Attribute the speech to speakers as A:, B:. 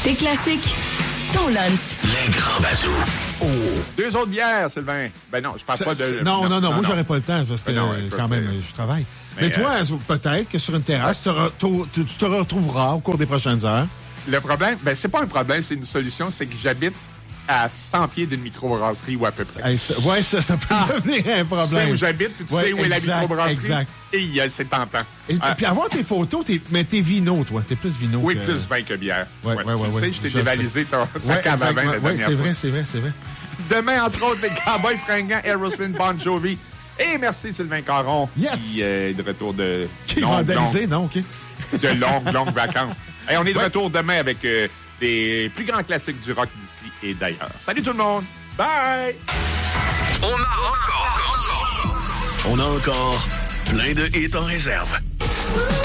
A: Tes classiques, ton lunch.
B: Les grands bazous.
C: Oh.
D: 2 autres bières, Sylvain. Ben non, je parle pas de...
C: Non, moi, j'aurais pas le temps parce que, quand même, je travaille. Mais toi, peut-être que sur une terrasse, tu te retrouveras au cours des prochaines heures.
D: Le problème, c'est pas un problème, c'est une solution, c'est que j'habite à 100 pieds d'une microbrasserie ou à peu près.
C: Ça peut devenir un problème.
D: Tu sais où j'habite, puis tu sais où est la microbrasserie. Exact. Et c'est tentant.
C: Et puis avoir tes photos, mais t'es vino, toi. T'es plus vino.
D: Oui, plus vin que bière.
C: Oui.
D: Tu sais, je t'ai dévalisé ta cave à vin la dernière fois.
C: C'est vrai.
D: Demain, entre autres, les Cowboys fringants, Aerosmith, Bon Jovi. Et merci Sylvain Caron.
C: Yes!
D: Qui est de retour de...
C: Qui est vandalisé, non? OK.
D: De longues vacances. Et on est de retour demain avec les plus grands classiques du rock d'ici et d'ailleurs. Salut tout le monde! Bye!
B: On a encore plein de hits en réserve.